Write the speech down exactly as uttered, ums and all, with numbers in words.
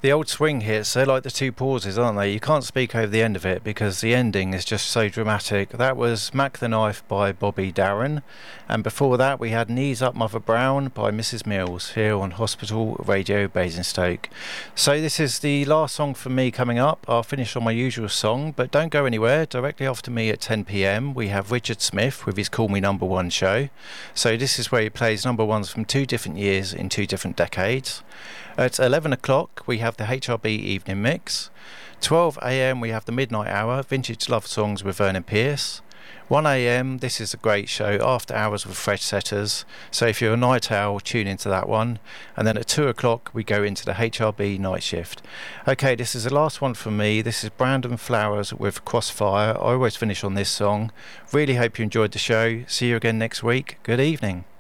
The old swing hits, they're like the two pauses, aren't they? You can't speak over the end of it because the ending is just so dramatic. That was Mac the Knife by Bobby Darin, and before that we had Knees Up Mother Brown by Missus Mills here on Hospital Radio Basingstoke. So this is the last song for me coming up. I'll finish on my usual song, but don't go anywhere. Directly after me at ten p m we have Richard Smith with his Call Me Number One show. So this is where he plays number ones from two different years in two different decades. At eleven o'clock we have the H R B Evening Mix. twelve a m we have the Midnight Hour, Vintage Love Songs with Vernon Pierce. one a m this is a great show, After Hours with Fresh Setters. So if you're a night owl, tune into that one. And then at two o'clock we go into the H R B Night Shift. Okay, this is the last one from me. This is Brandon Flowers with Crossfire. I always finish on this song. Really hope you enjoyed the show. See you again next week. Good evening.